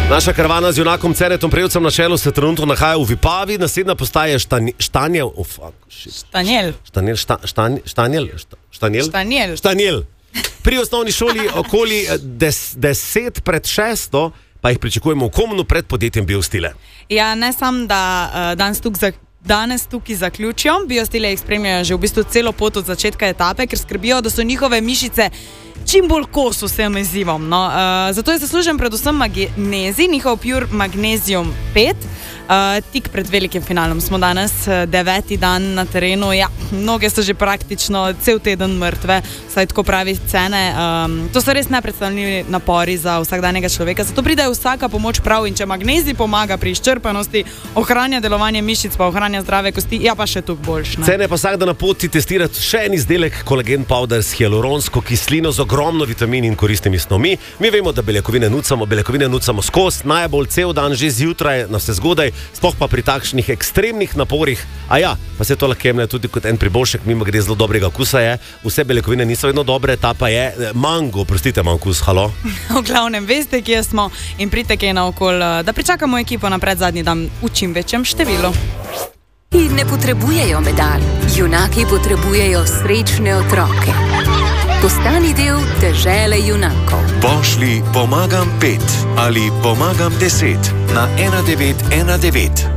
Naša karavana z junakom Ceretom Prevcem na čelu se trenutno nahaja v Vipavi, naslednja postaja je Štanjel. Pri osnovni šoli okoli 10 pred 6 pa jih pričakujemo v Komnu pred podjetjem Biostile. Ja, ne samo, da danes tukaj zaključijo, Biostile jih spremljajo že v bistvu celo pot od začetka etape, ker skrbijo, da so njihove mišice čim bolj kos vsem izzivom. No. Zato je zaslužen predvsem magnezij, njihov Pure Magnesium 5. Tik pred velikim finalom smo danes, 9. dan na terenu. Ja, mnoge so že praktično cel teden mrtve, saj tako pravi cene. To so res nepredstavljivi napori za vsakdanjega človeka. Zato pride vsaka pomoč prav in če magnezij pomaga pri izčrpanosti, ohranja delovanje mišic, pa ohranja zdrave kosti, ja pa še tukaj boljš. Cene pa vsak dan na poti testirati še en izdelek, kolagen powder s hialuronsko kislino z ogromno vitamini in koristnimi snovmi. Mi vemo, da beljakovine nucamo skozi, najbolj cel dan, že zjutraj, na vse zgodaj, sploh pa pri takšnih ekstremnih naporih. A ja, pa se to lahko jemlje tudi kot en priboljšek, mimo grede zelo dobrega okusa je. Vse beljakovine niso vedno dobre, ta pa je mango, prostite, ima okus, halo. V glavnem, veste, kje smo in pridite kje naokol, da pričakamo ekipo na predzadnji dan v čim večjem številu. In ne potrebujejo medalj, junaki potrebujejo srečne otroke. Postani del dežele junakov. Pošlji Pomagam 5 ali Pomagam 10 na 1919.